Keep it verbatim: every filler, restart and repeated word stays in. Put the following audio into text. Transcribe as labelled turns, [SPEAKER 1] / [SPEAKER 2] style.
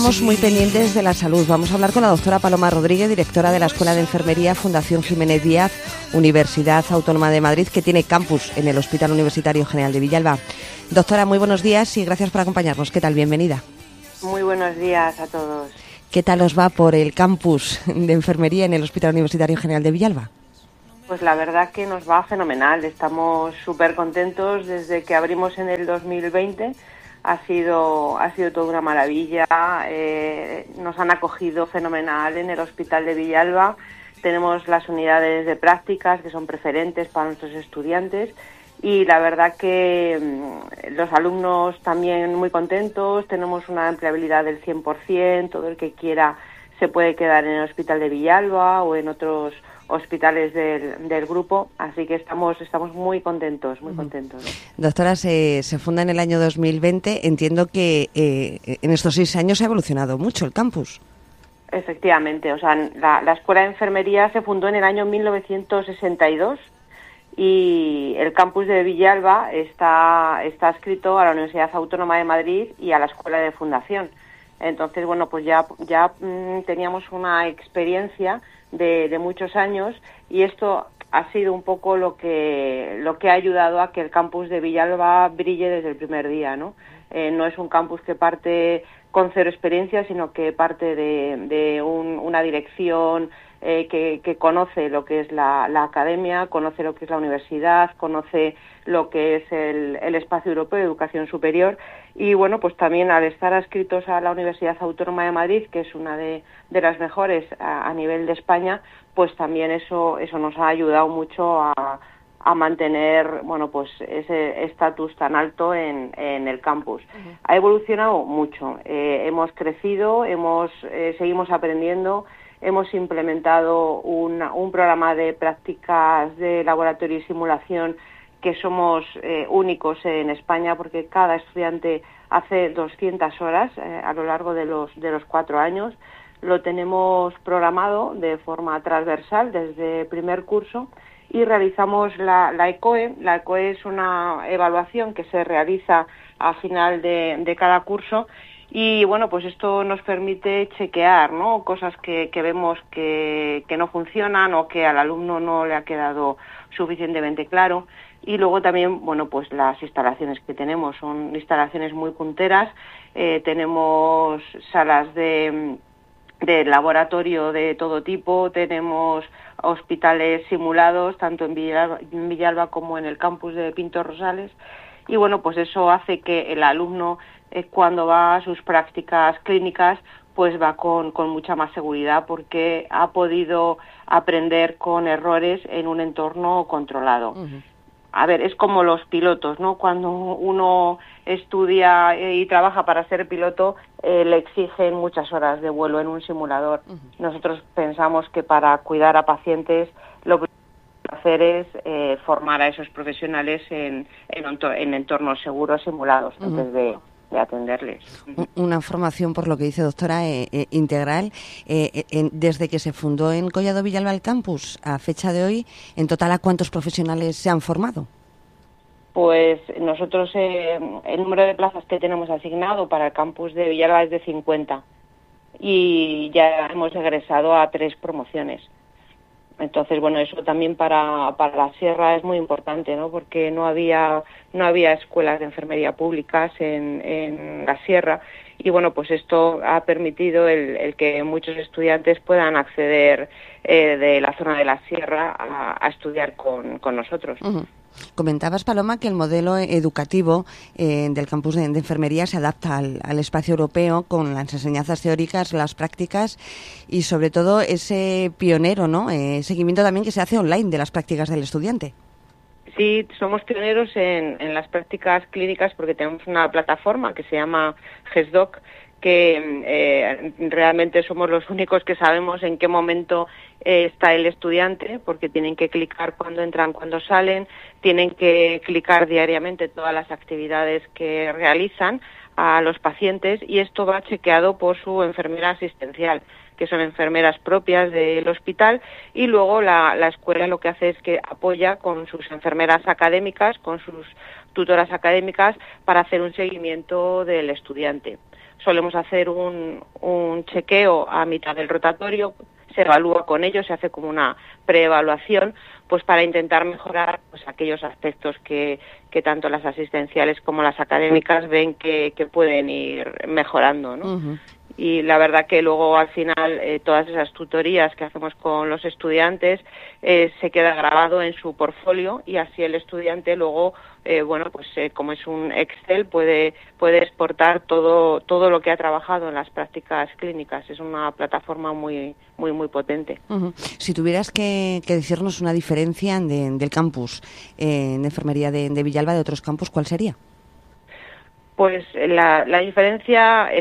[SPEAKER 1] Estamos muy pendientes de la salud. Vamos a hablar con la doctora Paloma Rodríguez, directora de la Escuela de Enfermería Fundación Jiménez Díaz, Universidad Autónoma de Madrid, que tiene campus en el Hospital Universitario General de Villalba. Doctora, muy buenos días y gracias por acompañarnos. ¿Qué tal? Bienvenida.
[SPEAKER 2] Muy buenos días a todos.
[SPEAKER 1] ¿Qué tal os va por el campus de enfermería en el Hospital Universitario General de Villalba?
[SPEAKER 2] Pues la verdad que nos va fenomenal. Estamos súper contentos desde que abrimos en el dos mil veinte. Ha sido, ha sido toda una maravilla, eh, nos han acogido fenomenal en el Hospital de Villalba. Tenemos las unidades de prácticas que son preferentes para nuestros estudiantes y la verdad que mmm, los alumnos también muy contentos. Tenemos una empleabilidad del cien por ciento, todo el que quiera se puede quedar en el Hospital de Villalba o en otros hospitales del, del grupo, así que estamos estamos muy contentos, muy contentos.
[SPEAKER 1] Doctora, se, se funda en el año dos mil veinte, entiendo que eh, en estos seis años ha evolucionado mucho el campus.
[SPEAKER 2] Efectivamente, o sea, la, la Escuela de Enfermería se fundó en el año mil novecientos sesenta y dos y el campus de Villalba está, está adscrito a la Universidad Autónoma de Madrid y a la Escuela de Fundación. Entonces, bueno, pues ya, ya mmm, teníamos una experiencia De, de muchos años y esto ha sido un poco lo que lo que ha ayudado a que el campus de Villalba brille desde el primer día, ¿no? Eh, no es un campus que parte con cero experiencia, sino que parte de, de un, una dirección eh, que, que conoce lo que es la, la academia, conoce lo que es la universidad, conoce lo que es el, el espacio europeo de educación superior y bueno, pues también al estar adscritos a la Universidad Autónoma de Madrid, que es una de, de las mejores a, a nivel de España, pues también eso eso nos ha ayudado mucho a, a mantener, bueno, pues ese estatus tan alto en, en el campus. Uh-huh. Ha evolucionado mucho, eh, hemos crecido, hemos eh, seguimos aprendiendo, hemos implementado una, un programa de prácticas de laboratorio y simulación que somos eh, únicos en España porque cada estudiante hace doscientas horas eh, a lo largo de los de los cuatro años. Lo tenemos programado de forma transversal desde primer curso y realizamos la, la ECOE. La ECOE es una evaluación que se realiza a final de, de cada curso y bueno, pues esto nos permite chequear, ¿no? Cosas que, que vemos que, que no funcionan o que al alumno no le ha quedado suficientemente claro. Y luego también, bueno, pues las instalaciones que tenemos son instalaciones muy punteras. Eh, tenemos salas de, de laboratorio de todo tipo, tenemos hospitales simulados, tanto en Villalba, en Villalba como en el campus de Pinto Rosales. Y bueno, pues eso hace que el alumno, eh, cuando va a sus prácticas clínicas, pues va con, con mucha más seguridad porque ha podido aprender con errores en un entorno controlado. Uh-huh. A ver, es como los pilotos, ¿no? Cuando uno estudia y trabaja para ser piloto, eh, le exigen muchas horas de vuelo en un simulador. Uh-huh. Nosotros pensamos que para cuidar a pacientes lo que hay que hacer es eh, formar a esos profesionales en, en, en entornos seguros simulados uh-huh. antes de... de atenderles.
[SPEAKER 1] Una formación, por lo que dice doctora, eh, eh, integral. Eh, eh, desde que se fundó en Collado Villalba el campus, a fecha de hoy, en total, ¿a cuántos profesionales se han formado?
[SPEAKER 2] Pues nosotros, eh, el número de plazas que tenemos asignado para el campus de Villalba es de cincuenta y ya hemos egresado a tres promociones. Entonces, bueno, eso también para, para la Sierra es muy importante, ¿no? Porque no había no había escuelas de enfermería públicas en, en la Sierra y, bueno, pues esto ha permitido el, el que muchos estudiantes puedan acceder eh, de la zona de la Sierra a, a estudiar con, con nosotros.
[SPEAKER 1] Uh-huh. Comentabas, Paloma, que el modelo educativo eh, del campus de, de enfermería se adapta al, al espacio europeo con las enseñanzas teóricas, las prácticas y sobre todo ese pionero, ¿no? Eh, seguimiento también que se hace online de las prácticas del estudiante.
[SPEAKER 2] Sí, somos pioneros en, en las prácticas clínicas porque tenemos una plataforma que se llama GESDoc, que eh, realmente somos los únicos que sabemos en qué momento eh, está el estudiante, porque tienen que clicar cuando entran, cuando salen, tienen que clicar diariamente todas las actividades que realizan a los pacientes y esto va chequeado por su enfermera asistencial, que son enfermeras propias del hospital, y luego la, la escuela lo que hace es que apoya con sus enfermeras académicas, con sus tutoras académicas, para hacer un seguimiento del estudiante. O solemos hacer un, un chequeo a mitad del rotatorio, se evalúa con ellos, se hace como una preevaluación, pues para intentar mejorar pues aquellos aspectos que, que tanto las asistenciales como las académicas ven que, que pueden ir mejorando, ¿no? Uh-huh. Y la verdad que luego al final eh, todas esas tutorías que hacemos con los estudiantes eh, se queda grabado en su portfolio y así el estudiante luego eh, bueno pues eh, como es un Excel puede puede exportar todo todo lo que ha trabajado en las prácticas clínicas. Es una plataforma muy muy muy potente.
[SPEAKER 1] Uh-huh. Si tuvieras que, que decirnos una diferencia de, del campus eh, de enfermería de, de Villalba de otros campus, ¿cuál sería?
[SPEAKER 2] Pues la, la diferencia